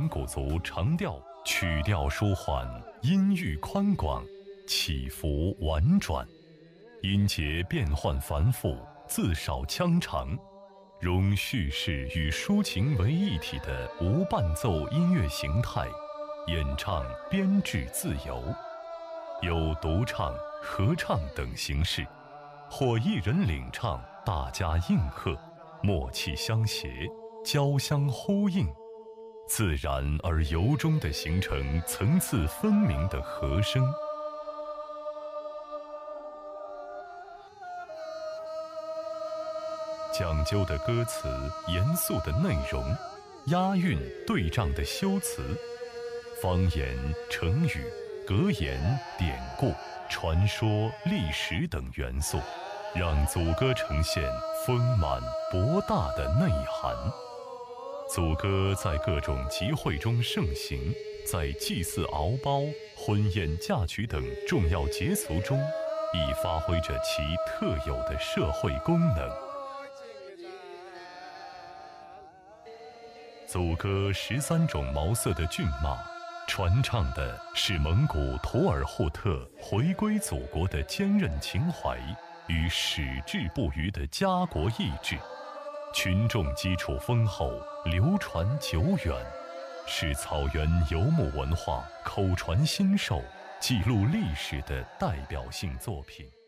蒙古族长调，曲调舒缓，音域宽广，起伏婉转，音节变幻繁复，字少腔长，融叙事与抒情为一体的无伴奏音乐形态，演唱编制自由，有独唱、合唱等形式，或一人领唱，大家应和，默契相携，交相呼应，自然而由衷地形成层次分明的和声。讲究的歌词，严肃的内容，押韵对仗的修辞，方言、成语、格言、典故、传说、历史等元素，让组歌呈现丰满博大的内涵。组歌在各种集会中盛行，在祭祀敖包、婚宴嫁娶等重要节俗中，亦发挥着其特有的社会功能。组歌13种毛色的骏马，传唱的是蒙古图尔扈特回归祖国的坚韧情怀与矢志不渝的家国意志，群众基础丰厚，流传久远，是草原游牧文化口传心授、记录历史的代表性作品。